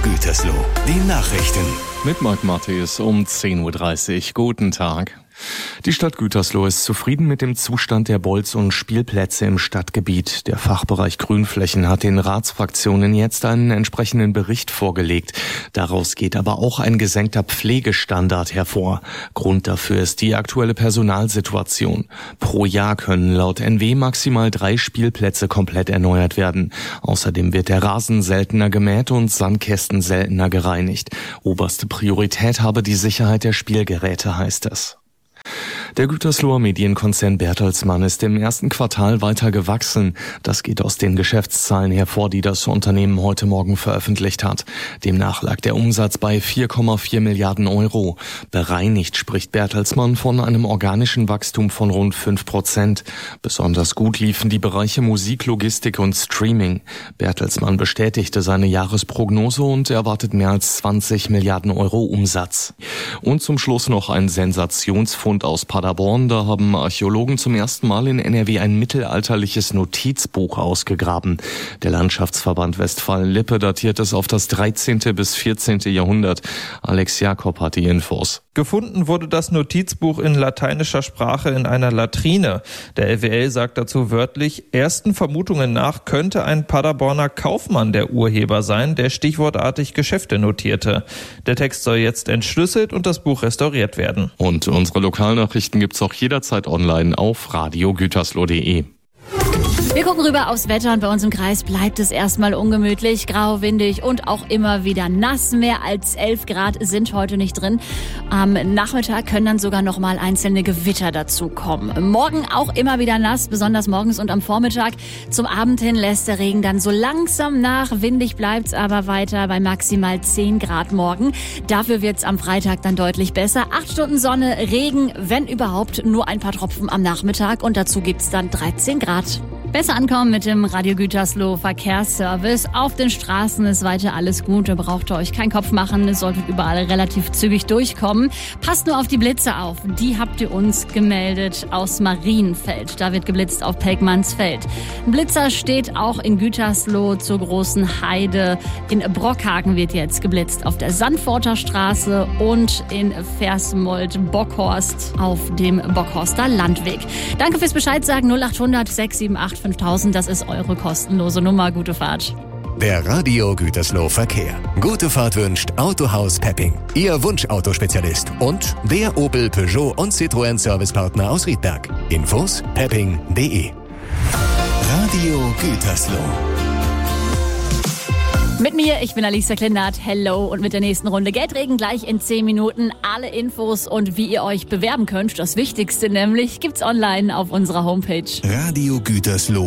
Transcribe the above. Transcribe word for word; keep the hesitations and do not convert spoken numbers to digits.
Gütersloh, die Nachrichten. Mit Marc Matthäus um zehn Uhr dreißig. Guten Tag. Die Stadt Gütersloh ist zufrieden mit dem Zustand der Bolz- und Spielplätze im Stadtgebiet. Der Fachbereich Grünflächen hat den Ratsfraktionen jetzt einen entsprechenden Bericht vorgelegt. Daraus geht aber auch ein gesenkter Pflegestandard hervor. Grund dafür ist die aktuelle Personalsituation. Pro Jahr können laut N W maximal drei Spielplätze komplett erneuert werden. Außerdem wird der Rasen seltener gemäht und Sandkästen seltener gereinigt. Oberste Priorität habe die Sicherheit der Spielgeräte, heißt es. Der Gütersloher Medienkonzern Bertelsmann ist im ersten Quartal weiter gewachsen. Das geht aus den Geschäftszahlen hervor, die das Unternehmen heute Morgen veröffentlicht hat. Demnach lag der Umsatz bei vier Komma vier Milliarden Euro. Bereinigt spricht Bertelsmann von einem organischen Wachstum von rund fünf Prozent. Besonders gut liefen die Bereiche Musik, Logistik und Streaming. Bertelsmann bestätigte seine Jahresprognose und erwartet mehr als zwanzig Milliarden Euro Umsatz. Und zum Schluss noch ein Sensationsfund aus Paderborn. Da haben Archäologen zum ersten Mal in N R W ein mittelalterliches Notizbuch ausgegraben. Der Landschaftsverband Westfalen-Lippe datiert es auf das dreizehnte bis vierzehnte Jahrhundert. Alex Jakob hat die Infos. Gefunden wurde das Notizbuch in lateinischer Sprache in einer Latrine. Der L W L sagt dazu wörtlich, ersten Vermutungen nach könnte ein Paderborner Kaufmann der Urheber sein, der stichwortartig Geschäfte notierte. Der Text soll jetzt entschlüsselt und das Buch restauriert werden. Und unsere Lokalnachrichten gibt's auch jederzeit online auf radio gütersloh punkt de. Wir gucken rüber aufs Wetter und bei uns im Kreis bleibt es erstmal ungemütlich, grau, windig und auch immer wieder nass. Mehr als elf Grad sind heute nicht drin. Am Nachmittag können dann sogar noch mal einzelne Gewitter dazu kommen. Morgen auch immer wieder nass, besonders morgens und am Vormittag. Zum Abend hin lässt der Regen dann so langsam nach. Windig bleibt's aber weiter bei maximal zehn Grad morgen. Dafür wird's am Freitag dann deutlich besser. Acht Stunden Sonne, Regen, wenn überhaupt nur ein paar Tropfen am Nachmittag und dazu gibt's dann dreizehn Grad. Besser ankommen mit dem Radio Gütersloh Verkehrsservice. Auf den Straßen ist weiter alles gut, da braucht ihr euch keinen Kopf machen. Es solltet überall relativ zügig durchkommen. Passt nur auf die Blitze auf. Die habt ihr uns gemeldet aus Marienfeld. Da wird geblitzt auf Pelkmannsfeld. Ein Blitzer steht auch in Gütersloh zur Großen Heide. In Brockhagen wird jetzt geblitzt auf der Sandforter Straße und in Versmold-Bockhorst auf dem Bockhorster Landweg. Danke fürs Bescheid sagen. null acht hundert sechs sieben acht fünftausend, das ist eure kostenlose Nummer. Gute Fahrt. Der Radio Gütersloh Verkehr. Gute Fahrt wünscht Autohaus Pepping, Ihr Wunschautospezialist und der Opel, Peugeot und Citroën Servicepartner aus Riedberg. Infos pepping punkt de. Radio Gütersloh. Mit mir, ich bin Alicia Klindert. Hello und mit der nächsten Runde Geldregen gleich in zehn Minuten. Alle Infos und wie ihr euch bewerben könnt, das Wichtigste nämlich, gibt's online auf unserer Homepage. Radio Gütersloh.